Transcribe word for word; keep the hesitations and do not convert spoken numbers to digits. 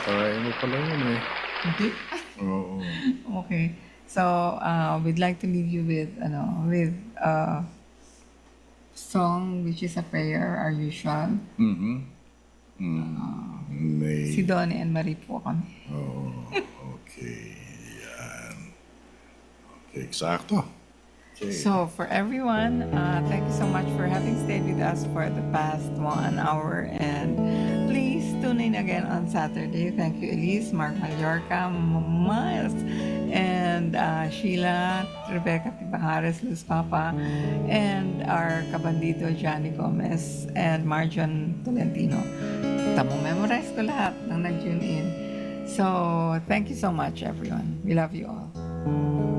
Sarain mo pala yun eh. Hindi? Oo. Okay. So, uh, we'd like to leave you with, ano, with a song which is a prayer, our usual. Mm-hmm. Mm. May... Si Donnie and Marie po kami. Oo. Okay. Yan. Okay, eksakto. Okay. So, for everyone, uh, thank you so much for having stayed with us for the past one hour. And please tune in again on Saturday. Thank you, Elise, Mark Mallorca, M- Miles, and uh, Sheila, Rebecca Tibajares, Luz Papa, and our kabandido, Johnny Gomez, and Marjon Tolentino. Tamo, memorize ko lahat ng nag-tune in. So, thank you so much, everyone. We love you all.